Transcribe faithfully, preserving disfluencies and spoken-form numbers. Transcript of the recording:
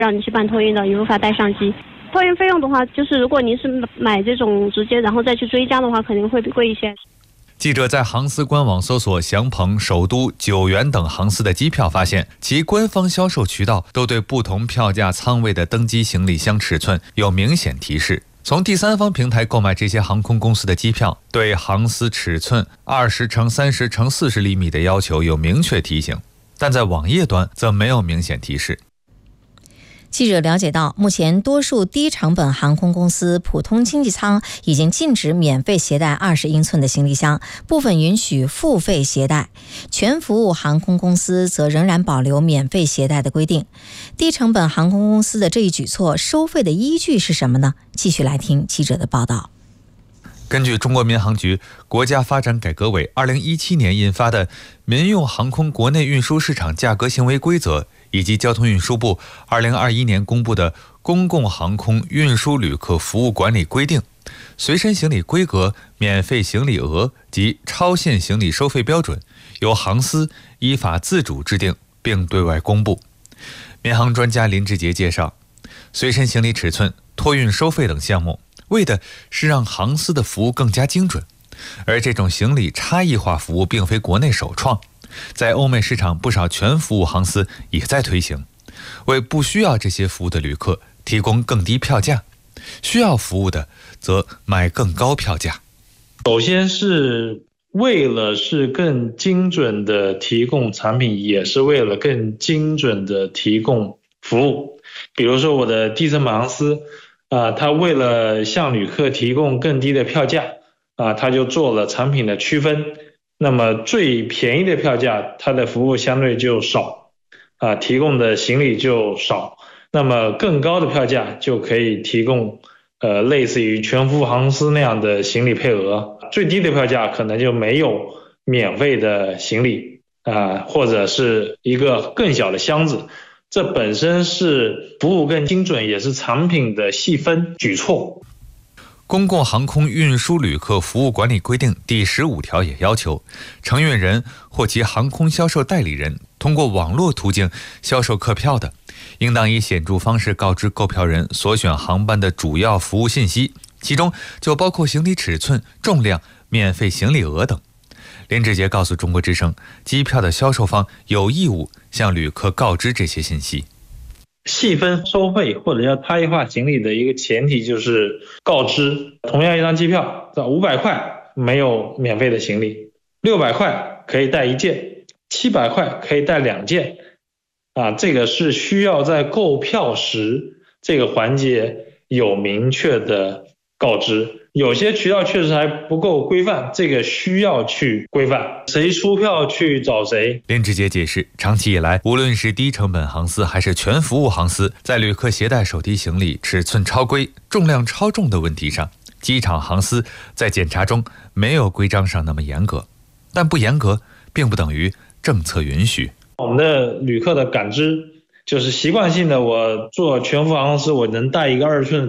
让你去办托运的，你无法带上机。托运费用的话，就是如果您是买这种直接然后再去追加的话，肯定会贵一些。 记者在航司官网搜索祥鹏、首都、九元等航司的机票，发现其官方销售渠道都对不同票价舱位的登机行李箱尺寸有明显提示。从第三方平台购买这些航空公司的机票，对航司尺寸二十乘三十乘四十厘米的要求有明确提醒，但在网页端则没有明显提示。 记者了解到，目前多数低成本航空公司普通经济舱已经禁止免费携带二十英寸的行李箱，部分允许付费携带。全服务航空公司则仍然保留免费携带的规定。低成本航空公司的这一举措收费的依据是什么呢？继续来听记者的报道。 根据中国民航局、国家发展改革委二零一七年印发的《民用航空国内运输市场价格行为规则》，以及交通运输部二零二一年公布的《公共航空运输旅客服务管理规定》，随身行李规格、免费行李额及超限行李收费标准由航司依法自主制定并对外公布。民航专家林志杰介绍，随身行李尺寸、托运收费等项目为的是让航司的服务更加精准，而这种行李差异化服务并非国内首创，在欧美市场不少全服务航司也在推行，为不需要这些服务的旅客提供更低票价，需要服务的则买更高票价。 首先是为了是更精准的提供产品，也是为了更精准的提供服务。比如说我的低成本航司啊，它为了向旅客提供更低的票价啊，它就做了产品的区分。那么最便宜的票价，它的服务相对就少啊，提供的行李就少。那么更高的票价就可以提供呃类似于全服务航司那样的行李配额。最低的票价可能就没有免费的行李啊，或者是一个更小的箱子。这本身是服务更精准，也是产品的细分举措。 公共航空运输旅客服务管理规定第十五条也要求，承运人或其航空销售代理人通过网络途径销售客票的，应当以显著方式告知购票人所选航班的主要服务信息，其中就包括行李尺寸、重量、免费行李额等。林志杰告诉中国之声，机票的销售方有义务向旅客告知这些信息。 细分收费或者叫差异化行李的一个前提就是告知，同样一张机票五百块没有免费的行李，六百块可以带一件，七百块可以带两件啊，这个是需要在购票时这个环节有明确的告知。有些渠道确实还不够规范，这个需要去规范，谁出票去找谁。 林志杰解释，长期以来，无论是低成本航司还是全服务航司，在旅客携带手提行李尺寸超规、重量超重的问题上，机场航司在检查中没有规章上那么严格，但不严格并不等于政策允许。 我们的旅客的感知就是习惯性的，我做全服航司我能带一个二十寸